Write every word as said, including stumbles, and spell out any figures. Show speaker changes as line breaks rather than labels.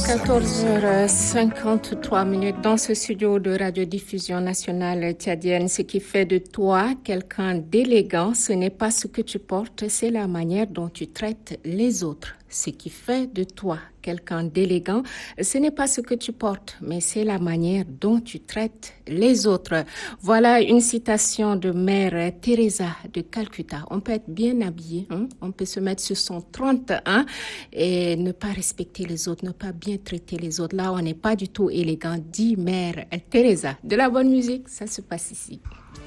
quatorze heures cinquante-trois minutes dans ce studio de radiodiffusion nationale tchadienne. Ce qui fait de toi quelqu'un d'élégant, ce n'est pas ce que tu portes, c'est la manière dont tu traites les autres. Ce qui fait de toi quelqu'un d'élégant, ce n'est pas ce que tu portes, mais c'est la manière dont tu traites les autres. Voilà une citation de Mère Teresa de Calcutta. On peut être bien habillé, hein? On peut se mettre sur son trente et un et ne pas respecter les autres, ne pas bien traiter les autres. Là, on n'est pas du tout élégant, dit Mère Teresa. De la bonne musique, ça se passe ici.